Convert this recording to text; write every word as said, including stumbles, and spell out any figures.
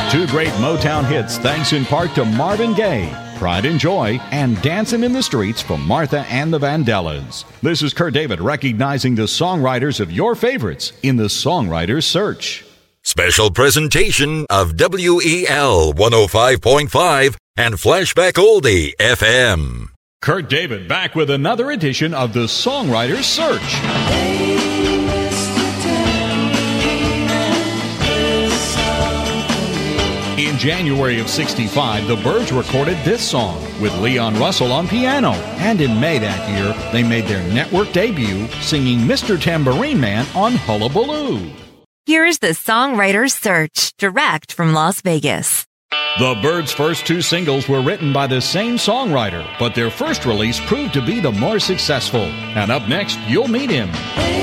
Two great Motown hits thanks in part to Marvin Gaye, Pride and Joy, and Dancing in the Streets from Martha and the Vandellas. This is Kurt David recognizing the songwriters of your favorites in the Songwriters Search. Special presentation of W E L one oh five point five and Flashback Oldie F M. Kurt David back with another edition of the Songwriters Search. In January of sixty-five, the Byrds recorded this song with Leon Russell on piano. And in May that year, they made their network debut singing Mister Tambourine Man on Hullabaloo. Here's the Songwriters Search, direct from Las Vegas. The Byrds' first two singles were written by the same songwriter, but their first release proved to be the more successful. And up next, you'll meet him.